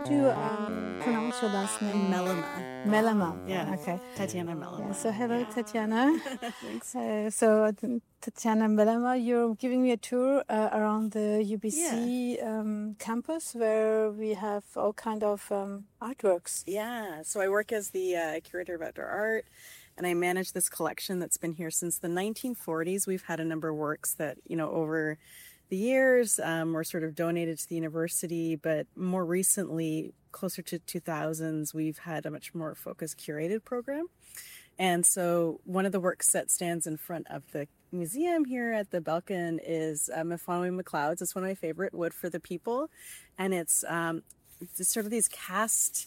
to pronounce your last name? Melema. Melema. Yeah. Okay. Tatiana Melema. Yeah, so hello, Tatiana. Thanks. Tatiana Melema, you're giving me a tour around the UBC campus where we have all kind of artworks. Yeah. So I work as the curator of outdoor art, and I manage this collection that's been here since the 1940s. We've had a number of works that, over the years were sort of donated to the university, but more recently, closer to 2000s, we've had a much more focused curated program. And so one of the works that stands in front of the museum here at the Belkin is Following the Clouds. It's one of my favorite, Wood for the People. And it's sort of these cast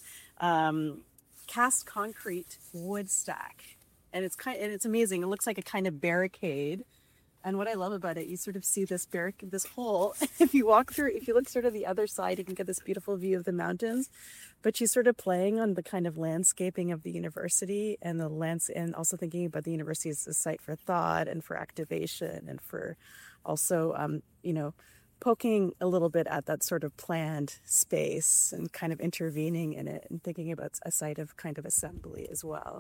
concrete wood stack. And it's amazing. It looks like a kind of barricade. And what I love about it, you sort of see this hole. If you look sort of the other side, you can get this beautiful view of the mountains. But she's sort of playing on the kind of landscaping of the university and and also thinking about the university as a site for thought and for activation and for also, poking a little bit at that sort of planned space and kind of intervening in it and thinking about a site of kind of assembly as well.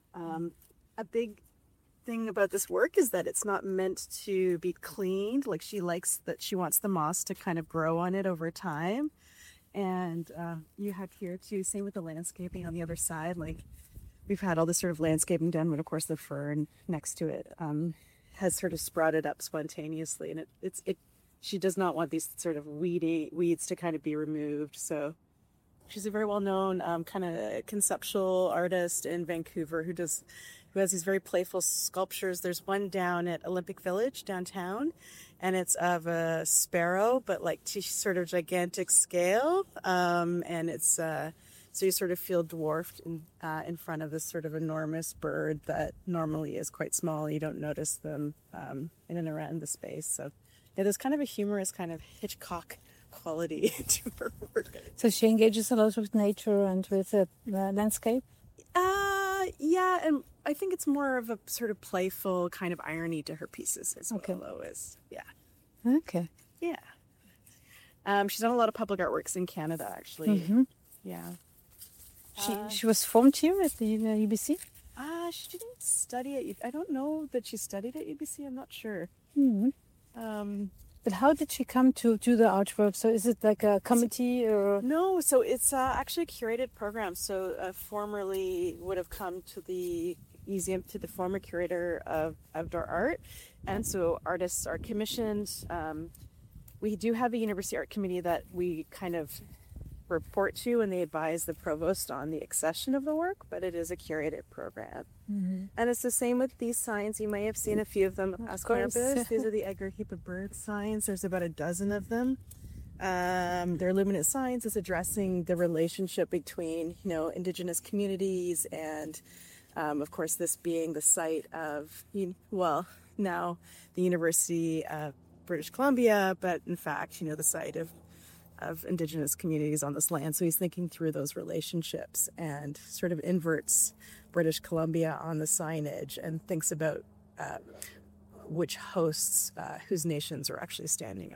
A big thing about this work is that it's not meant to be cleaned. Like she wants the moss to kind of grow on it over time. And you have here too, same with the landscaping on the other side. Like we've had all this sort of landscaping done, but of course the fern next to it has sort of sprouted up spontaneously. And she does not want these sort of weeds to kind of be removed. So she's a very well-known kind of conceptual artist in Vancouver who has these very playful sculptures. There's one down at Olympic Village downtown, and it's of a sparrow, but like to sort of gigantic scale. And it's so you sort of feel dwarfed in front of this sort of enormous bird that normally is quite small. You don't notice them in and around the space. So yeah, there's kind of a humorous kind of Hitchcock quality to her work. So she engages a lot with nature and with the landscape? Yeah, and I think it's more of a sort of playful kind of irony to her pieces as well, Lois. Yeah. Okay. Yeah. She's done a lot of public artworks in Canada, actually. Mm-hmm. Yeah. She was formed here at the UBC? She didn't study I don't know that she studied at UBC. I'm not sure. Mm-hmm. But how did she come to do the artwork? So is it like a committee or? No, so it's actually a curated program. So formerly would have come to the museum, to the former curator of outdoor art. And so artists are commissioned. We do have a university art committee that we kind of report to, and they advise the provost on the accession of the work, but it is a curated program. Mm-hmm. And it's the same with these signs. You may have seen a few of them across campus. These are the Edgar Hooper Bird signs. There's about a dozen of them. They're luminous signs. It's addressing the relationship between, Indigenous communities and, of course, this being the site of, now the University of British Columbia, but in fact, the site of Indigenous communities on this land. So he's thinking through those relationships and sort of inverts British Columbia on the signage and thinks about which hosts, whose nations are actually standing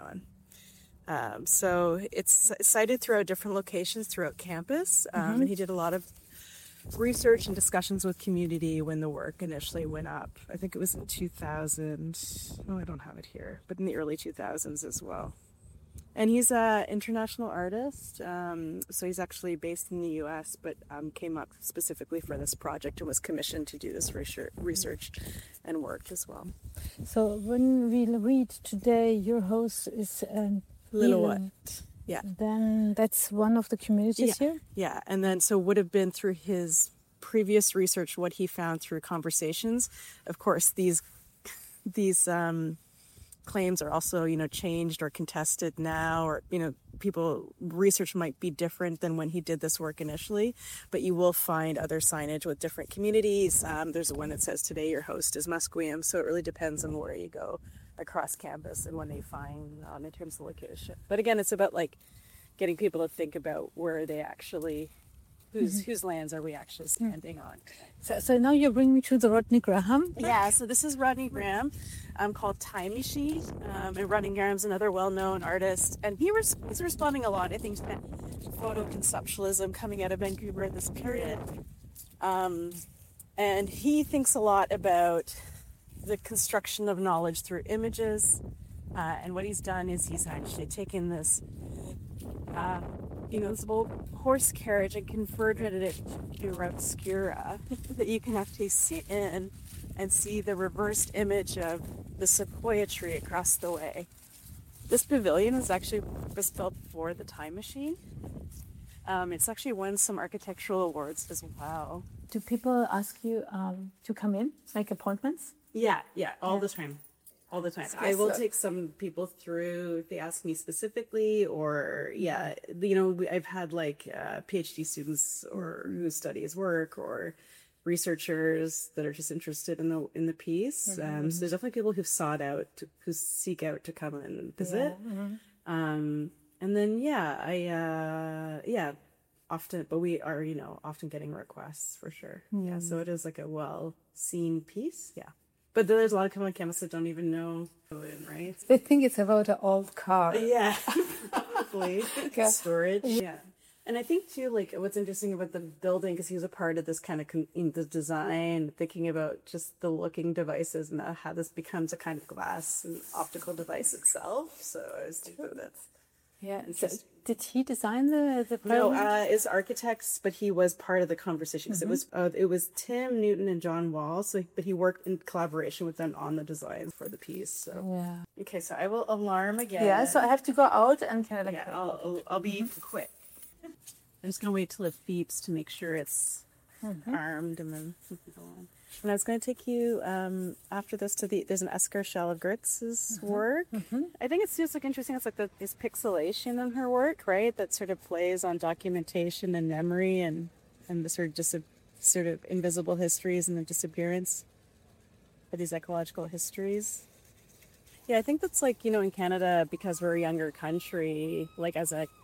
on. So it's sited throughout different locations throughout campus. And he did a lot of research and discussions with community when the work initially went up. I think it was in 2000. Oh, I don't have it here, but in the early 2000s as well. And he's an international artist, so he's actually based in the U.S., but came up specifically for this project and was commissioned to do this research and work as well. So when we read today, your host is Lillooet. Yeah. Then that's one of the communities here? Yeah, and then so would have been through his previous research, what he found through conversations. Of course, these claims are also, changed or contested now, or, research might be different than when he did this work initially, but you will find other signage with different communities. There's one that says today your host is Musqueam, so it really depends on where you go across campus and when they find in terms of location. But again, it's about getting people to think about where they actually whose lands are we actually standing on. So now you bring me to the Rodney Graham. Yeah, so this is Rodney Graham, called Time Machine. And Rodney Graham's another well-known artist, and he's responding a lot, I think, to photo conceptualism coming out of Vancouver at this period. And he thinks a lot about the construction of knowledge through images. And what he's done is he's actually taken this, this old horse carriage and converted it to obscura that you can actually sit in and see the reversed image of the sequoia tree across the way. This pavilion was built for the Time Machine. It's actually won some architectural awards as well. Do people ask you to come in, like appointments? Yeah, all the time. All the time. I will take some people through if they ask me specifically, or I've had like PhD students or who study his work, or researchers that are just interested in the piece. So there's definitely people who seek out to come and visit. And then often, but we are often getting requests for sure. Yeah, so it is like a well seen piece. Yeah. But there's a lot of people on campus that don't even know, right? They think it's about an old car. Yeah, probably. Storage. Yeah. And I think, too, like, what's interesting about the building, because he was a part of this kind of the design, thinking about just the looking devices and how this becomes a kind of glass and optical device itself. So I was too, that's interesting. So did he design the No, it's architects, but he was part of the conversation. Because it was Tim Newton and John Wall, but he worked in collaboration with them on the designs for the piece. So okay, so I will alarm again. Yeah, so I have to go out and kind of like I'll be quick. I'm just gonna wait till it beeps to make sure it's armed, and then go on. And I was going to take you after this to there's an Esker Schellegertz's work. I think it's just like interesting. It's like this pixelation in her work, right? That sort of plays on documentation and memory and the sort of invisible histories and the disappearance of these ecological histories. Yeah, I think that's like, in Canada, because we're a younger country, like as a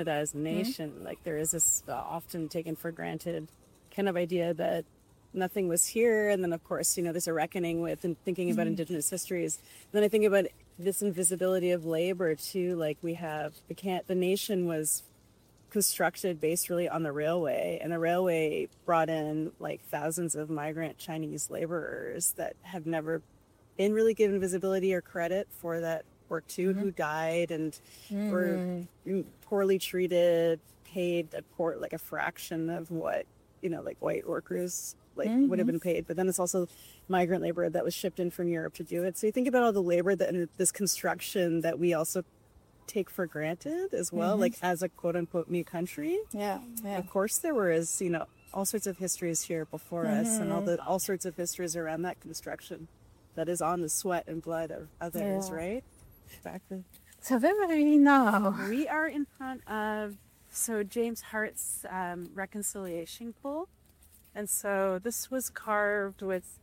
nation, like there is this often taken for granted kind of idea that nothing was here. And then, of course, there's a reckoning with and thinking about Indigenous histories. And then I think about this invisibility of labor, too. Like we have the nation was constructed based really on the railway. And the railway brought in like thousands of migrant Chinese laborers that have never been really given visibility or credit for that work, too, who died and were poorly treated, paid like a fraction of what, like white workers would have been paid. But then it's also migrant labor that was shipped in from Europe to do it. So you think about all the labor this construction that we also take for granted as well, like as a quote unquote new country. Yeah. Of course there was, all sorts of histories here before us, and all sorts of histories around that construction that is on the sweat and blood of others, right? Exactly. So where are we now? We are in front of James Hart's reconciliation pool. And so this was carved with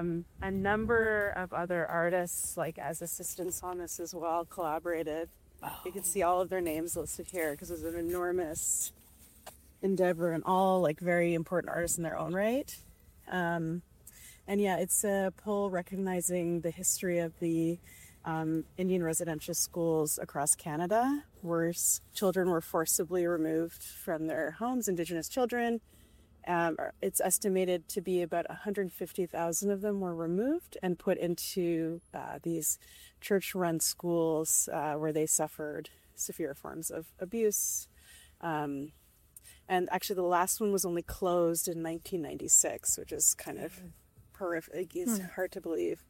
a number of other artists, like as assistants on this as well, collaborated. You can see all of their names listed here because it was an enormous endeavor, and all like very important artists in their own right. And it's a poll recognizing the history of the Indian residential schools across Canada, where children were forcibly removed from their homes, Indigenous children. It's estimated to be about 150,000 of them were removed and put into these church-run schools where they suffered severe forms of abuse. And actually the last one was only closed in 1996, which is kind of horrific. It's hard to believe.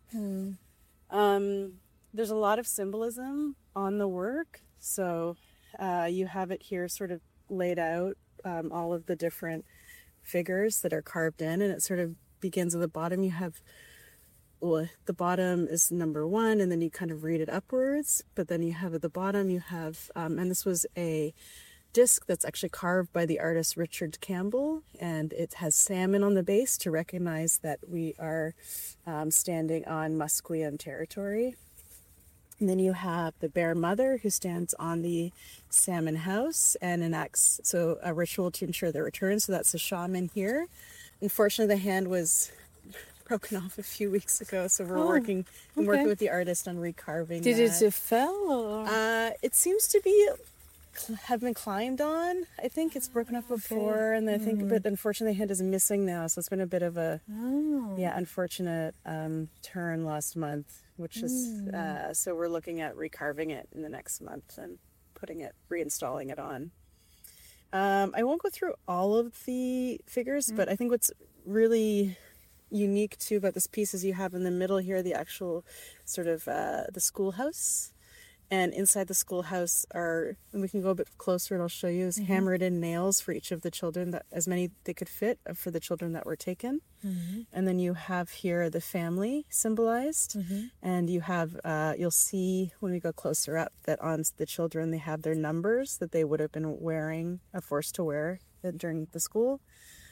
There's a lot of symbolism on the work. So you have it here sort of laid out, all of the different figures that are carved in, and it sort of begins at the bottom. You have, the bottom is number 1, and then you kind of read it upwards, but then you have at the bottom, you have, and this was a disc that's actually carved by the artist Richard Campbell, and it has salmon on the base to recognize that we are standing on Musqueam territory. And then you have the Bear Mother who stands on the salmon house and enacts a ritual to ensure their return. So that's the shaman here. Unfortunately, the hand was broken off a few weeks ago, so we're working with the artist on recarving. Did it fell? Or? It seems to have been climbed on. I think it's broken up before, and I think, but unfortunately, the hand is missing now. So it's been a bit of a unfortunate turn last month, which is so we're looking at recarving it in the next month and reinstalling it on. I won't go through all of the figures, but I think what's really unique too about this piece is you have in the middle here the actual sort of the schoolhouse, and inside the schoolhouse and we can go a bit closer and I'll show you, is hammered in nails for each of the children, that as many they could fit for the children that were taken. And then you have here the family symbolized, and you have you'll see when we go closer up that on the children they have their numbers that they would have been forced to wear during the school.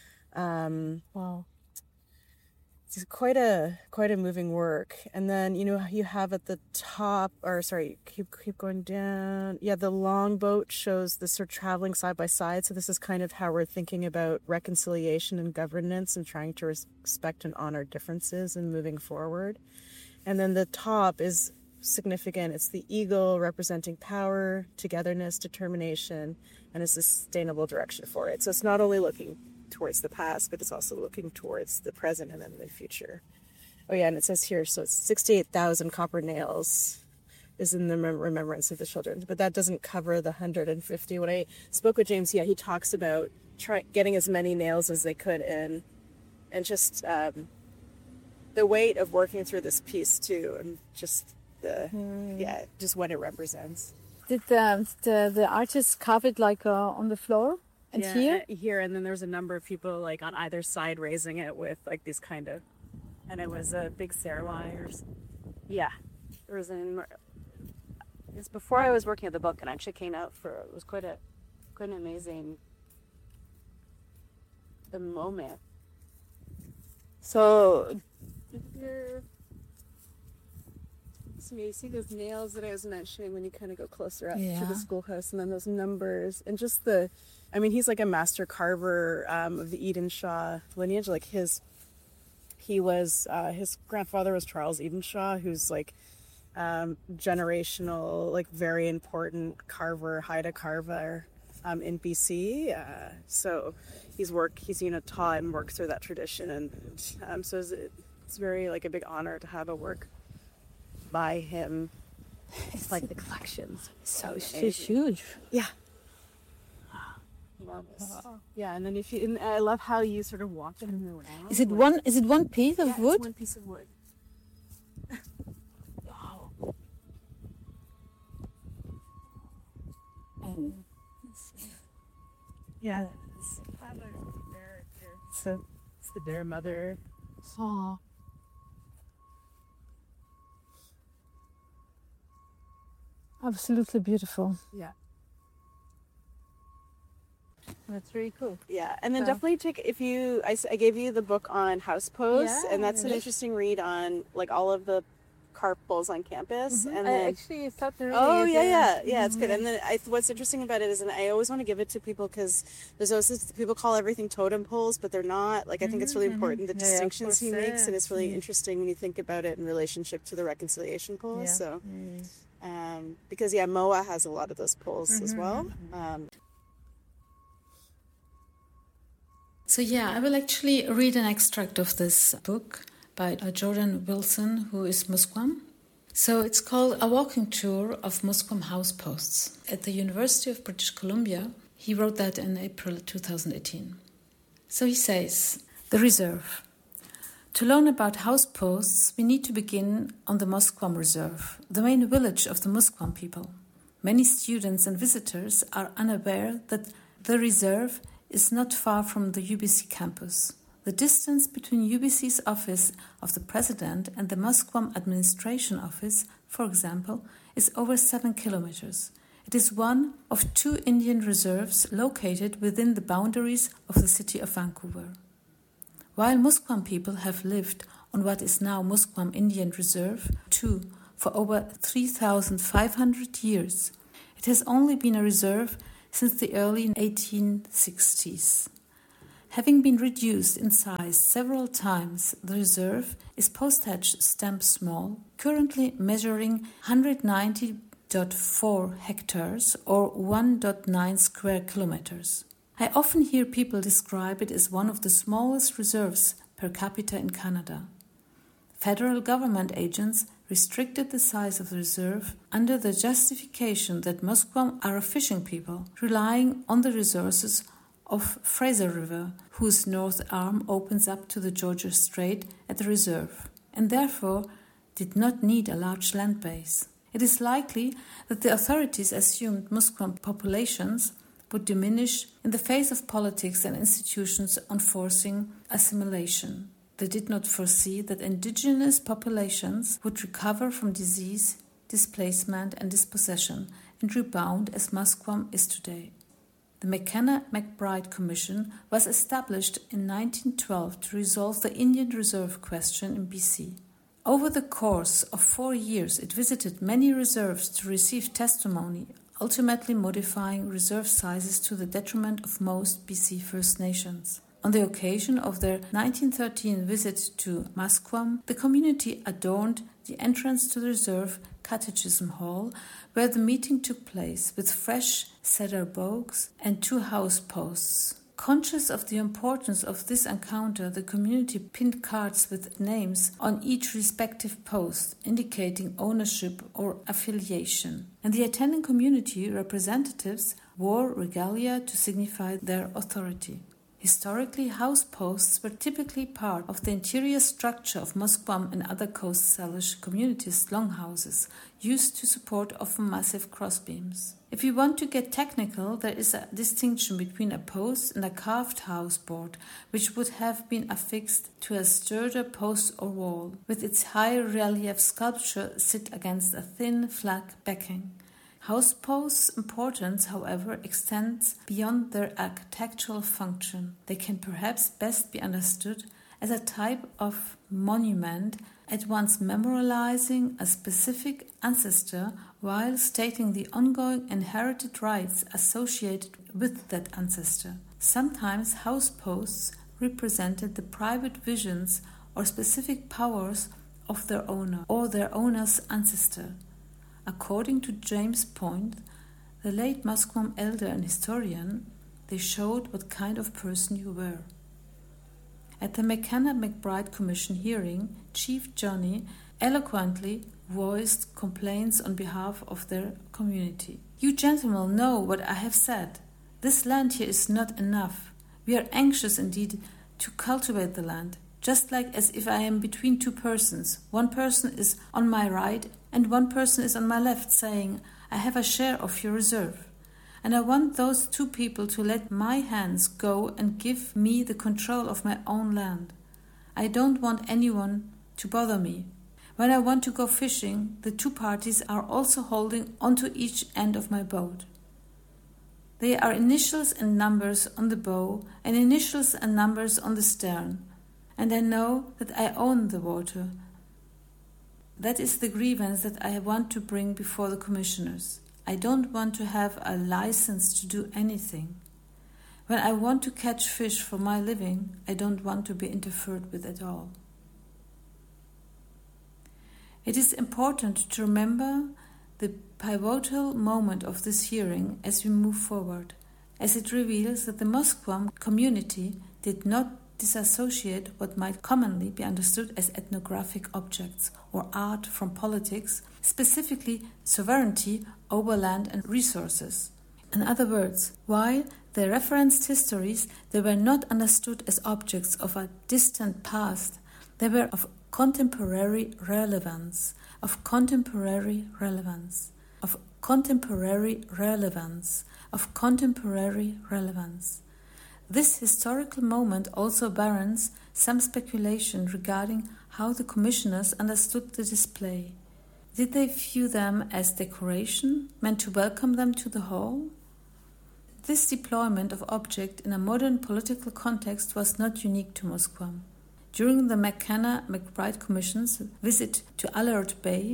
Wow. It's quite a moving work. And then, you have at the top, keep going down. Yeah, the longboat shows this sort of traveling side by side. So this is kind of how we're thinking about reconciliation and governance and trying to respect and honor differences and moving forward. And then the top is significant. It's the eagle representing power, togetherness, determination, and a sustainable direction for it. So it's not only looking towards the past, but it's also looking towards the present and then the future. Oh yeah, and it says here, so it's 68,000 copper nails is in the remembrance of the children, but that doesn't cover the 150. When I spoke with James, he talks about getting as many nails as they could in, and just the weight of working through this piece too, and just just what it represents. Did the artist carve it like on the floor? And here, and then there's a number of people like on either side raising it with like these kind of, and it was a big serre-wires. Yeah, there was it's before I was working at the book, and I actually came out it was quite an amazing moment. So you see those nails that I was mentioning when you kind of go closer up to the schoolhouse, and then those numbers, and just he's like a master carver of the Edenshaw lineage. Like his grandfather was Charles Edenshaw, who's like generational, like very important Haida carver in BC. So he's taught and worked through that tradition, and so it's very like a big honor to have a work by him. It's like the collections. So it's huge. Yeah. Yeah, and then I love how you sort of walk them around. Is it one piece of wood? It's one piece of wood. Wow. Yeah. So it's the Bear Mother. Oh. Absolutely beautiful. Yeah. That's really cool. Yeah, and then definitely I gave you the book on house posts, and that's an interesting read on like all of the carpels on campus. And then, I actually thought it's good. And then what's interesting about it is, and I always want to give it to people because there's also people call everything totem poles, but they're not. Like I think it's really important the distinctions he makes, and it's really interesting when you think about it in relationship to the reconciliation poles. Yeah. So, because MOA has a lot of those poles as well. So I will actually read an extract of this book by Jordan Wilson, who is Musqueam. So it's called A Walking Tour of Musqueam House Posts. At the University of British Columbia, he wrote that in April 2018. So he says, The Reserve. To learn about house posts, we need to begin on the Musqueam Reserve, the main village of the Musqueam people. Many students and visitors are unaware that the reserve is not far from the UBC campus. The distance between UBC's office of the president and the Musqueam administration office, for example, is over 7 kilometers. It is one of 2 Indian reserves located within the boundaries of the city of Vancouver. While Musqueam people have lived on what is now Musqueam Indian Reserve, too, for over 3,500 years. It has only been a reserve since the early 1860s. Having been reduced in size several times, the reserve is postage stamp small, currently measuring 190.4 hectares or 1.9 square kilometers. I often hear people describe it as one of the smallest reserves per capita in Canada. Federal government agents restricted the size of the reserve under the justification that Musqueam are a fishing people, relying on the resources of Fraser River, whose north arm opens up to the Georgia Strait at the reserve, and therefore did not need a large land base. It is likely that the authorities assumed Musqueam populations would diminish in the face of politics and institutions enforcing assimilation. They did not foresee that indigenous populations would recover from disease, displacement, and dispossession and rebound as Musqueam is today. The McKenna-McBride Commission was established in 1912 to resolve the Indian Reserve question in BC. Over the course of 4 years, it visited many reserves to receive testimony, ultimately modifying reserve sizes to the detriment of most BC First Nations. On the occasion of their 1913 visit to Musqueam, the community adorned the entrance to the reserve Catechism Hall, where the meeting took place, with fresh cedar boughs and 2 house posts. Conscious of the importance of this encounter, the community pinned cards with names on each respective post, indicating ownership or affiliation, and the attending community representatives wore regalia to signify their authority. Historically, house posts were typically part of the interior structure of Musqueam and other Coast Salish communities' longhouses, used to support often massive crossbeams. If you want to get technical, there is a distinction between a post and a carved house board, which would have been affixed to a sturdier post or wall, with its high relief sculpture sit against a thin, flat backing. House posts' importance, however, extends beyond their architectural function. They can perhaps best be understood as a type of monument, at once memorializing a specific ancestor while stating the ongoing inherited rights associated with that ancestor. Sometimes house posts represented the private visions or specific powers of their owner or their owner's ancestor. According to James Point, the late Musqueam elder and historian, they showed what kind of person you were. At the McKenna-McBride Commission hearing, Chief Johnny eloquently voiced complaints on behalf of their community. "You gentlemen know what I have said. This land here is not enough. We are anxious indeed to cultivate the land, just like as if I am between 2 persons. One person is on my right and one person is on my left, saying, 'I have a share of your reserve.' And I want those 2 people to let my hands go and give me the control of my own land. I don't want anyone to bother me. When I want to go fishing, the 2 parties are also holding onto each end of my boat. They are initials and numbers on the bow and initials and numbers on the stern. And I know that I own the water. That is the grievance that I want to bring before the commissioners. I don't want to have a license to do anything. When I want to catch fish for my living, I don't want to be interfered with at all." It is important to remember the pivotal moment of this hearing as we move forward, as it reveals that the Musqueam community did not disassociate what might commonly be understood as ethnographic objects or art from politics, specifically sovereignty over land and resources. In other words, while they referenced histories, they were not understood as objects of a distant past. They were of contemporary relevance, of contemporary relevance, of contemporary relevance, of contemporary relevance. This historical moment also warrants some speculation regarding how the commissioners understood the display. Did they view them as decoration, meant to welcome them to the hall? This deployment of object in a modern political context was not unique to Musqueam. During the McKenna-McBride Commission's visit to Allard Bay,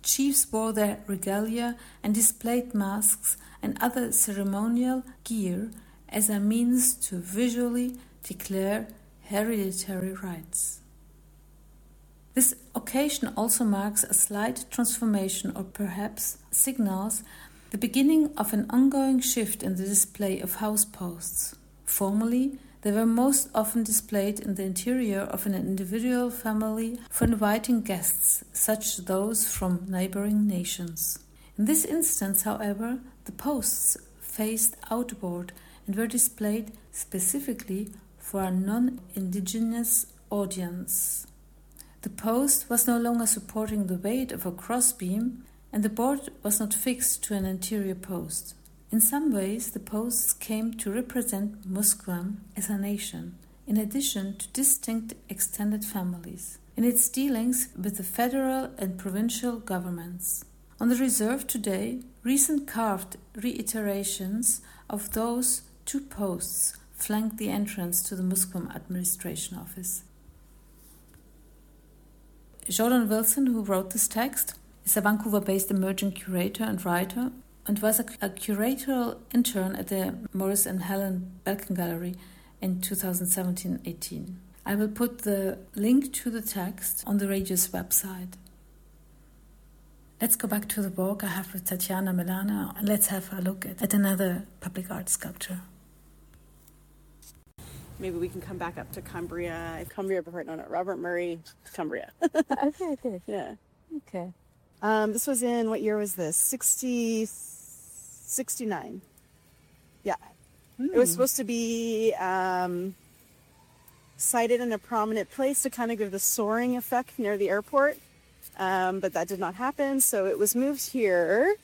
chiefs wore their regalia and displayed masks and other ceremonial gear as a means to visually declare hereditary rights. This occasion also marks a slight transformation, or perhaps signals the beginning of an ongoing shift in the display of house posts. Formerly, they were most often displayed in the interior of an individual family for inviting guests, such as those from neighboring nations. In this instance, however, the posts faced outward and were displayed specifically for a non-indigenous audience. The post was no longer supporting the weight of a crossbeam, and the board was not fixed to an interior post. In some ways, the posts came to represent Musqueam as a nation, in addition to distinct extended families, in its dealings with the federal and provincial governments. On the reserve today, recent carved reiterations of those two posts flank the entrance to the Musqueam Administration Office. Jordan Wilson, who wrote this text, is a Vancouver-based emerging curator and writer, and was a curatorial intern at the Maurice and Helen Belkin Gallery in 2017-18. I will put the link to the text on the Radius website. Let's go back to the walk I have with Tatiana Milana, and let's have a look at another public art sculpture. Maybe we can come back up to Cumbria. Robert Murray, Cumbria. Okay. Yeah. Okay. This was in, what year was this? 69. Yeah. It was supposed to be sited in a prominent place to kind of give the soaring effect near the airport. But that did not happen. So it was moved here.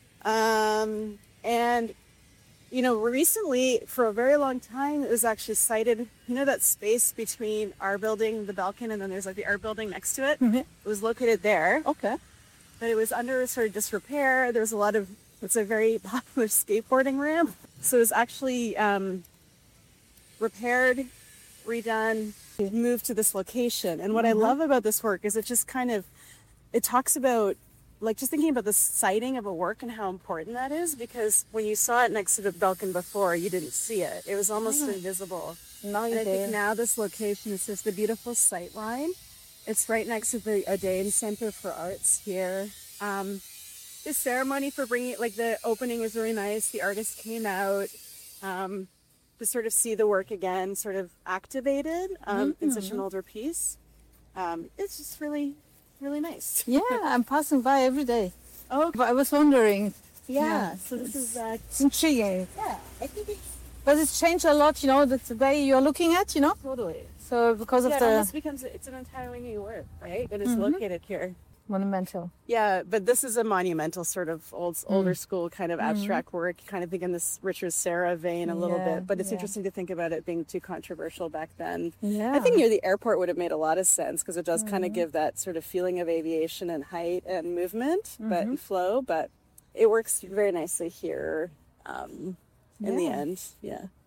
And recently, for a very long time, it was actually sited, that space between our building, the Belkin, and then there's like the art building next to it. Mm-hmm. It was located there. Okay. But it was under sort of disrepair. There was it's a very popular skateboarding ramp. So it was actually repaired, redone, moved to this location. And what I love about this work is it just it talks about, like, just thinking about the siting of a work and how important that is, because when you saw it next to the Belkin before, you didn't see it. It was almost invisible. Now and I think now this location is just a beautiful sight line. It's right next to the Odeon Center for Arts here. The ceremony for bringing it, like the opening was really nice. The artist came out to sort of see the work again, sort of activated in such an older piece. It's just really, really nice. Yeah, I'm passing by every day. Oh, but I was wondering. Yeah, so this is that. It's intriguing. Yeah, I think it's... But it's changed a lot, the way you're looking at, Totally. So because of it the... almost becomes, it's an entirely new work, right? It is located here. Monumental. Yeah, but this is a monumental sort of older school kind of abstract work. You kind of think in this Richard Serra vein a little bit, but it's interesting to think about it being too controversial back then. Yeah. I think near the airport would have made a lot of sense because it does kind of give that sort of feeling of aviation and height and movement, and flow, but it works very nicely here in the end. Yeah.